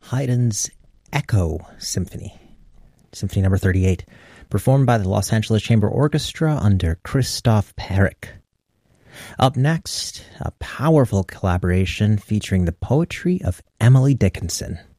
Haydn's Echo Symphony, Symphony number 38, performed by the Los Angeles Chamber Orchestra under Christoph Perrick. Up next, a powerful collaboration featuring the poetry of Emily Dickinson.